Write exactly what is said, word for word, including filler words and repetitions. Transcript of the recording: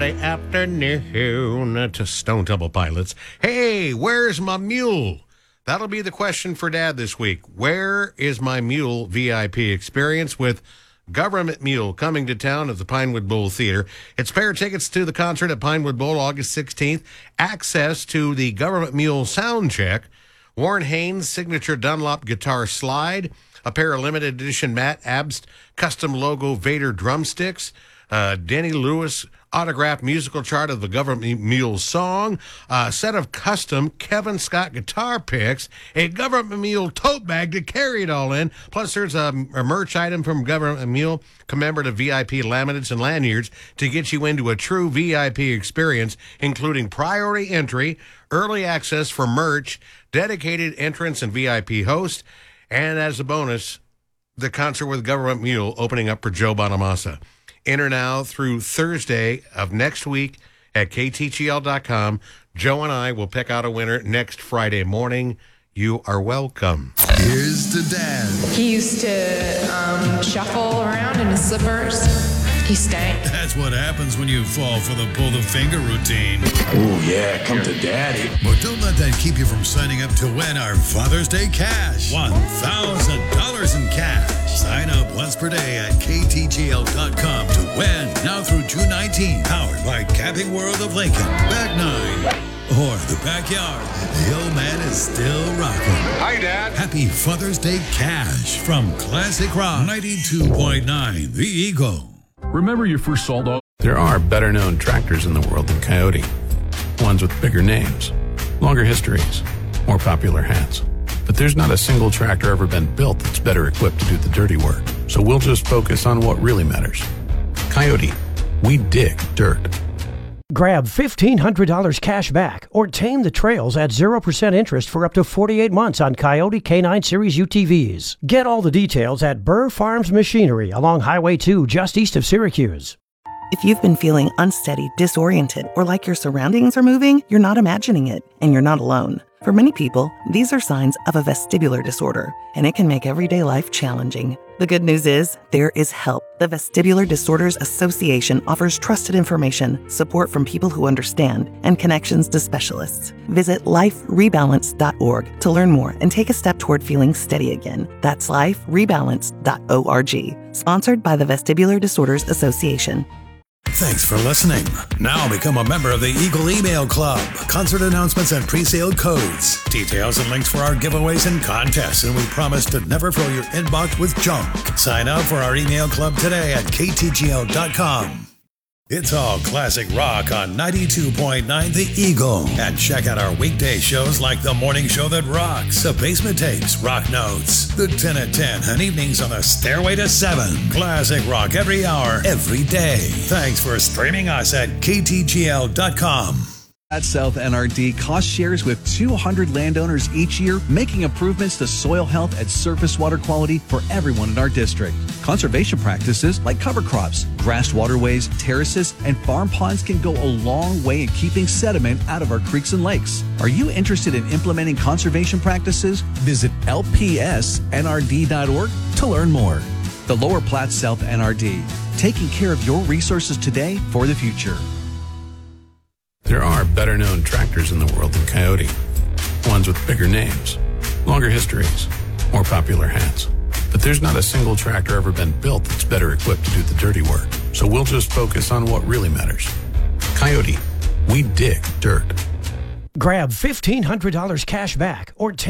Afternoon to Stone Temple Pilots. Hey, where's my mule? That'll be the question for Dad this week. Where is my mule V I P experience with Government Mule coming to town at the Pinewood Bowl Theater? It's pair tickets to the concert at Pinewood Bowl August sixteenth, access to the Government Mule sound check, Warren Haynes signature Dunlop guitar slide, a pair of limited edition Matt Abst custom logo Vader drumsticks, uh, Denny Lewis autographed musical chart of the Government Mule song, a set of custom Kevin Scott guitar picks, a Government Mule tote bag to carry it all in. Plus, there's a, a merch item from Government Mule, commemorative V I P laminates and lanyards to get you into a true V I P experience, including priority entry, early access for merch, dedicated entrance and V I P host, and as a bonus, the concert with Government Mule opening up for Joe Bonamassa. Enter now through Thursday of next week at K T G L dot com. Joe and I will pick out a winner next Friday morning. You are welcome. Here's to Dad. He used to um, shuffle around in his slippers. He stank. That's what happens when you fall for the pull the finger routine. Oh, yeah, come to Daddy. But don't let that keep you from signing up to win our Father's Day cash. one thousand dollars in cash. Sign up once per day at K T G L dot com to win now through June nineteenth. Powered by Camping World of Lincoln. Back nine. Or the backyard. The old man is still rocking. Hi, Dad. Happy Father's Day cash from Classic Rock ninety-two point nine, The Eagle. Remember your first salt dog? There are better-known tractors in the world than Coyote. Ones with bigger names, longer histories, more popular hats. But there's not a single tractor ever been built that's better equipped to do the dirty work. So we'll just focus on what really matters. Coyote, we dig dirt. Grab fifteen hundred dollars cash back or tame the trails at zero percent interest for up to forty-eight months on Coyote K nine Series U T Vs. Get all the details at Burr Farms Machinery along Highway two just east of Syracuse. If you've been feeling unsteady, disoriented, or like your surroundings are moving, you're not imagining it, and you're not alone. For many people, these are signs of a vestibular disorder, and it can make everyday life challenging. The good news is, there is help. The Vestibular Disorders Association offers trusted information, support from people who understand, and connections to specialists. Visit life rebalance dot org to learn more and take a step toward feeling steady again. That's life rebalance dot org. Sponsored by the Vestibular Disorders Association. Thanks for listening. Now become a member of the Eagle Email Club. Concert announcements and pre-sale codes. Details and links for our giveaways and contests, and we promise to never fill your inbox with junk. Sign up for our email club today at K T G L dot com. It's all classic rock on ninety-two point nine The Eagle. And check out our weekday shows like The Morning Show That Rocks, The Basement Tapes, Rock Notes, The ten at ten, and evenings on The Stairway to seven. Classic rock every hour, every day. Thanks for streaming us at K T G L dot com. At South N R D cost shares with two hundred landowners each year, making improvements to soil health and surface water quality for everyone in our district. Conservation practices like cover crops, grassed waterways, terraces, and farm ponds can go a long way in keeping sediment out of our creeks and lakes. Are you interested in implementing conservation practices? Visit L P S N R D dot org to learn more. The Lower Platte South N R D, taking care of your resources today for the future. There are better-known tractors in the world than Coyote. Ones with bigger names, longer histories, more popular hats. But there's not a single tractor ever been built that's better equipped to do the dirty work. So we'll just focus on what really matters. Coyote, we dig dirt. Grab fifteen hundred dollars cash back or